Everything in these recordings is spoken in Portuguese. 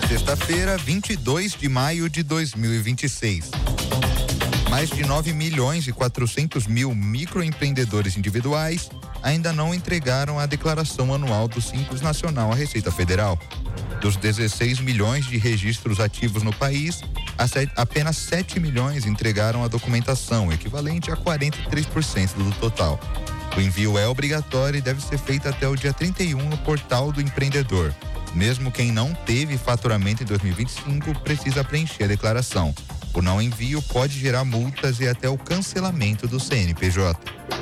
Sexta-feira, 22 de maio de 2026. Mais de 9.400.000 microempreendedores individuais ainda não entregaram a declaração anual do Simples Nacional à Receita Federal. Dos 16 milhões de registros ativos no país, apenas 7 milhões entregaram a documentação, equivalente a 43% do total. O envio é obrigatório e deve ser feito até o dia 31 no portal do empreendedor. Mesmo quem não teve faturamento em 2025 precisa preencher a declaração. O não envio pode gerar multas e até o cancelamento do CNPJ.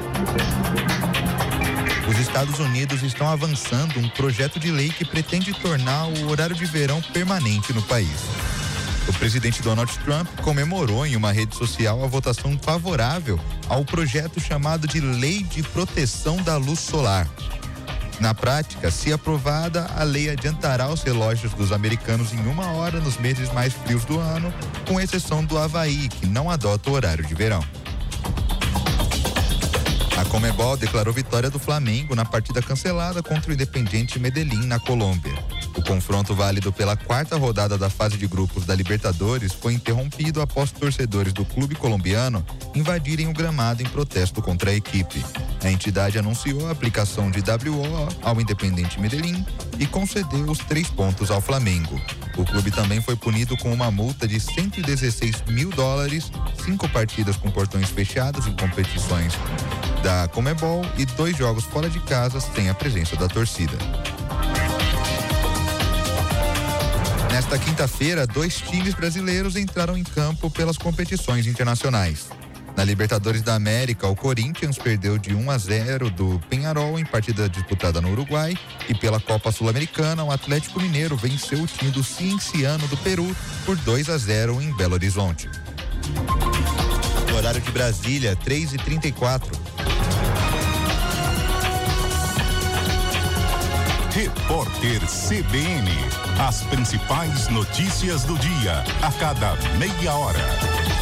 Os Estados Unidos estão avançando um projeto de lei que pretende tornar o horário de verão permanente no país. O presidente Donald Trump comemorou em uma rede social a votação favorável ao projeto chamado de Lei de Proteção da Luz Solar. Na prática, se aprovada, a lei adiantará os relógios dos americanos em 1 hora nos meses mais frios do ano, com exceção do Havaí, que não adota o horário de verão. A Conmebol declarou vitória do Flamengo na partida cancelada contra o Independiente Medellín, na Colômbia. O confronto válido pela 4ª rodada da fase de grupos da Libertadores foi interrompido após torcedores do clube colombiano invadirem o gramado em protesto contra a equipe. A entidade anunciou a aplicação de WO ao Independiente Medellín e concedeu os 3 pontos ao Flamengo. O clube também foi punido com uma multa de $116 mil, 5 partidas com portões fechados em competições da Conmebol e 2 jogos fora de casa sem a presença da torcida. Nesta quinta-feira, 2 times brasileiros entraram em campo pelas competições internacionais. Na Libertadores da América, o Corinthians perdeu de 1-0 do Peñarol em partida disputada no Uruguai, e pela Copa Sul-Americana, o Atlético Mineiro venceu o time do Cienciano do Peru por 2-0 em Belo Horizonte. No horário de Brasília, 3h34. Repórter CBN. As principais notícias do dia, a cada meia hora.